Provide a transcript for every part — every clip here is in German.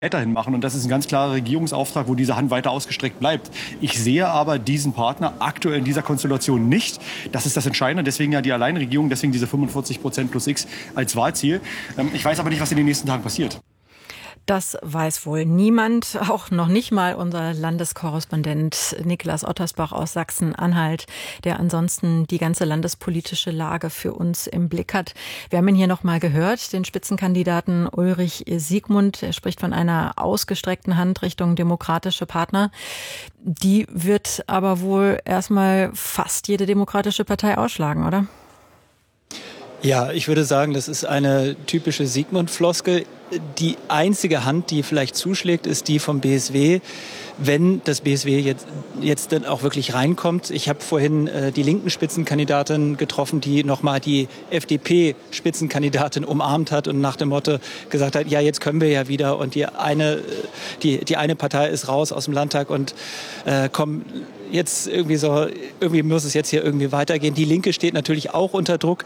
weiterhin machen. Und das ist ein ganz klarer Regierungsauftrag, wo diese Hand weiter ausgestreckt bleibt. Ich sehe aber diesen Partner aktuell in dieser Konstellation nicht. Das ist das Entscheidende. Deswegen ja die Alleinregierung, deswegen diese 45% plus X als Wahlziel. Ich weiß aber nicht, was in den nächsten Tagen passiert. Das weiß wohl niemand, auch noch nicht mal unser Landeskorrespondent Niklas Ottersbach aus Sachsen-Anhalt, der ansonsten die ganze landespolitische Lage für uns im Blick hat. Wir haben ihn hier noch mal gehört, den Spitzenkandidaten Ulrich Siegmund. Er spricht von einer ausgestreckten Hand Richtung demokratische Partner. Die wird aber wohl erstmal fast jede demokratische Partei ausschlagen, oder? Ja, ich würde sagen, das ist eine typische Siegmund-Floskel. Die einzige Hand, die vielleicht zuschlägt, ist die vom BSW, wenn das BSW jetzt dann auch wirklich reinkommt. Ich habe vorhin die linken Spitzenkandidatin getroffen, die nochmal die FDP-Spitzenkandidatin umarmt hat und nach dem Motto gesagt hat, ja, jetzt können wir ja wieder und die eine Partei ist raus aus dem Landtag und kommen jetzt irgendwie muss es jetzt hier irgendwie weitergehen. Die Linke steht natürlich auch unter Druck.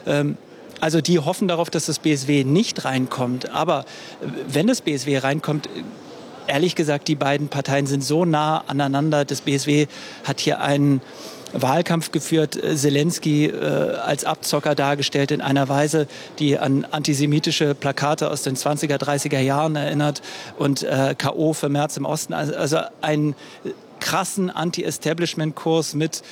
Also die hoffen darauf, dass das BSW nicht reinkommt. Aber wenn das BSW reinkommt, ehrlich gesagt, die beiden Parteien sind so nah aneinander. Das BSW hat hier einen Wahlkampf geführt, Zelensky als Abzocker dargestellt in einer Weise, die an antisemitische Plakate aus den 20er, 30er Jahren erinnert und K.O. für Merz im Osten. Also ein krassen Anti-Establishment-Kurs mit,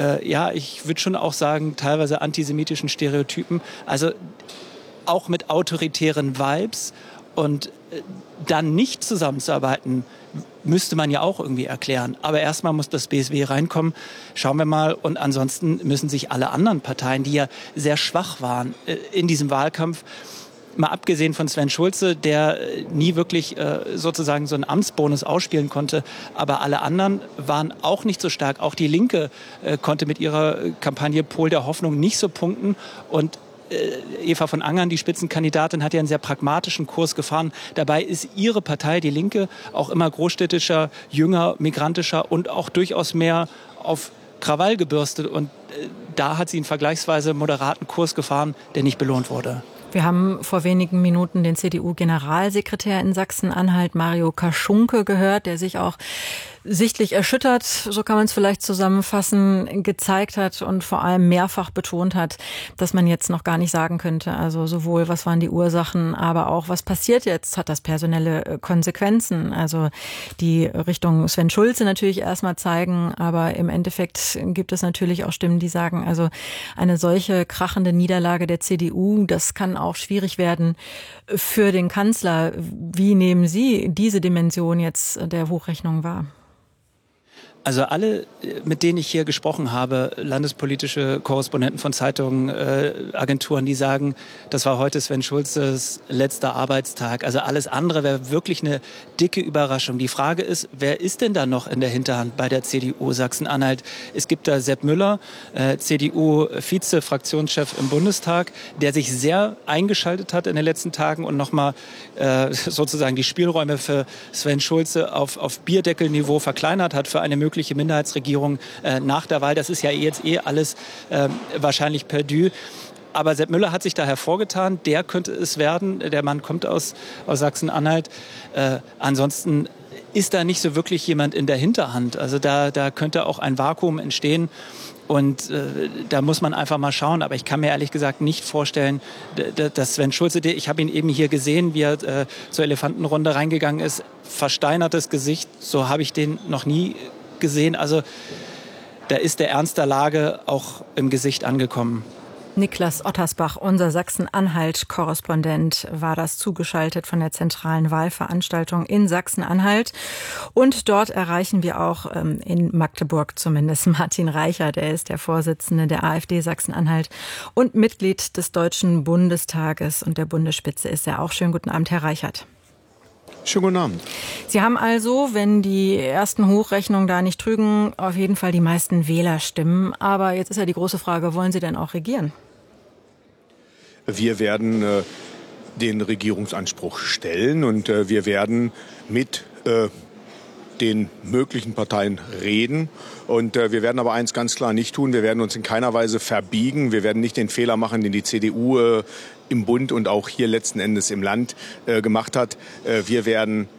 ich würde schon auch sagen, teilweise antisemitischen Stereotypen. Also auch mit autoritären Vibes. Und dann nicht zusammenzuarbeiten, müsste man ja auch irgendwie erklären. Aber erstmal muss das BSW reinkommen. Schauen wir mal. Und ansonsten müssen sich alle anderen Parteien, die ja sehr schwach waren in diesem Wahlkampf, mal abgesehen von Sven Schulze, der nie wirklich sozusagen so einen Amtsbonus ausspielen konnte. Aber alle anderen waren auch nicht so stark. Auch die Linke konnte mit ihrer Kampagne Pol der Hoffnung nicht so punkten. Und Eva von Angern, die Spitzenkandidatin, hat ja einen sehr pragmatischen Kurs gefahren. Dabei ist ihre Partei, die Linke, auch immer großstädtischer, jünger, migrantischer und auch durchaus mehr auf Krawall gebürstet. Und da hat sie einen vergleichsweise moderaten Kurs gefahren, der nicht belohnt wurde. Wir haben vor wenigen Minuten den CDU-Generalsekretär in Sachsen-Anhalt, Mario Kaschunke, gehört, der sich auch sichtlich erschüttert, so kann man es vielleicht zusammenfassen, gezeigt hat und vor allem mehrfach betont hat, dass man jetzt noch gar nicht sagen könnte, also sowohl was waren die Ursachen, aber auch was passiert jetzt, hat das personelle Konsequenzen, also die Richtung Sven Schulze natürlich erstmal zeigen, aber im Endeffekt gibt es natürlich auch Stimmen, die sagen, also eine solche krachende Niederlage der CDU, das kann auch schwierig werden für den Kanzler. Wie nehmen Sie diese Dimension jetzt der Hochrechnung wahr? Also alle, mit denen ich hier gesprochen habe, landespolitische Korrespondenten von Zeitungen, Agenturen, die sagen, das war heute Sven Schulzes letzter Arbeitstag. Also alles andere wäre wirklich eine dicke Überraschung. Die Frage ist, wer ist denn da noch in der Hinterhand bei der CDU Sachsen-Anhalt? Es gibt da Sepp Müller, CDU-Vize-Fraktionschef im Bundestag, der sich sehr eingeschaltet hat in den letzten Tagen und nochmal sozusagen die Spielräume für Sven Schulze auf Bierdeckelniveau verkleinert hat für eine mögliche Minderheitsregierung nach der Wahl. Das ist ja jetzt alles wahrscheinlich perdu. Aber Sepp Müller hat sich da hervorgetan. Der könnte es werden. Der Mann kommt aus Sachsen-Anhalt. Ansonsten ist da nicht so wirklich jemand in der Hinterhand. Also da könnte auch ein Vakuum entstehen. Und da muss man einfach mal schauen. Aber ich kann mir ehrlich gesagt nicht vorstellen, dass Sven Schulze, ich habe ihn eben hier gesehen, wie er zur Elefantenrunde reingegangen ist, versteinertes Gesicht, so habe ich den noch nie gesehen. Also da ist der Ernst der Lage auch im Gesicht angekommen. Niklas Ottersbach, unser Sachsen-Anhalt-Korrespondent, war das zugeschaltet von der zentralen Wahlveranstaltung in Sachsen-Anhalt. Und dort erreichen wir auch in Magdeburg zumindest Martin Reichert. Er ist der Vorsitzende der AfD Sachsen-Anhalt und Mitglied des Deutschen Bundestages. Und der Bundesspitze ist er auch. Schönen guten Abend, Herr Reichert. Schönen guten Abend. Sie haben also, wenn die ersten Hochrechnungen da nicht trügen, auf jeden Fall die meisten Wählerstimmen. Aber jetzt ist ja die große Frage, wollen Sie denn auch regieren? Wir werden den Regierungsanspruch stellen und wir werden mit den möglichen Parteien reden. Und wir werden aber eins ganz klar nicht tun. Wir werden uns in keiner Weise verbiegen. Wir werden nicht den Fehler machen, den die CDU im Bund und auch hier letzten Endes im Land gemacht hat. Wir werden